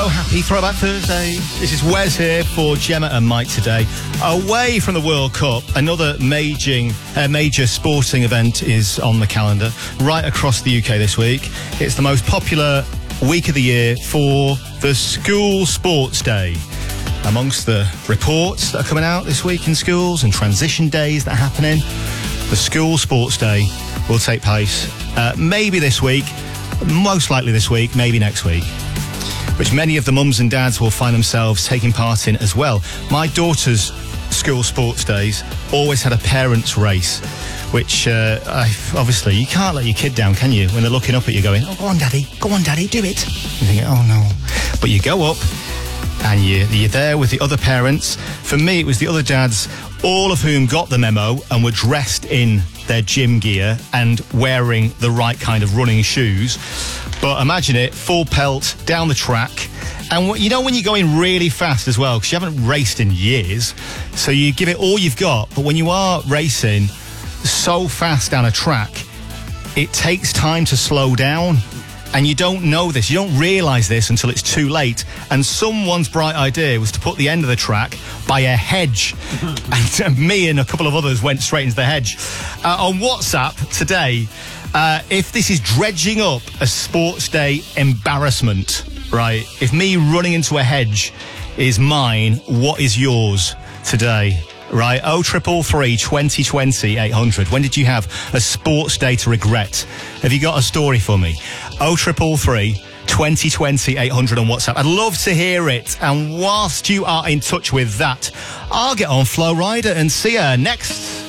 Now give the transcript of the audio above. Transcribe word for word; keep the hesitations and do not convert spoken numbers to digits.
Hello, happy Throwback Thursday. This is Wes here for Gemma and Mike today. Away from the World Cup, another major, uh, major sporting event is on the calendar right across the U K this week. It's the most popular week of the year for the School Sports Day. Amongst the reports that are coming out this week in schools and transition days that are happening, the School Sports Day will take place uh, maybe this week, most likely this week, maybe next week, which many of the mums and dads will find themselves taking part in as well. My daughter's school sports days always had a parents' race, which uh, I, obviously you can't let your kid down, can you? When they're looking up at you going, oh, go on, daddy, go on, daddy, do it. You think, oh, no. But you go up and you, you're there with the other parents. For me, it was the other dads, all of whom got the memo and were dressed in their gym gear and wearing the right kind of running shoes. But imagine it, full pelt, down the track. And you know when you're going really fast as well, because you haven't raced in years, so you give it all you've got. But when you are racing so fast down a track, it takes time to slow down. And you don't know this, you don't realise this until it's too late. And someone's bright idea was to put the end of the track by a hedge. And me and a couple of others went straight into the hedge. Uh, on WhatsApp today, uh, if this is dredging up a sports day embarrassment, right? If me running into a hedge is mine, what is yours today? Right, oh triple three twenty twenty eight hundred. When did you have a sports day to regret? Have you got a story for me? oh triple three twenty twenty eight hundred on WhatsApp. I'd love to hear it. And whilst you are in touch with that, I'll get on Flo Rida and see her next.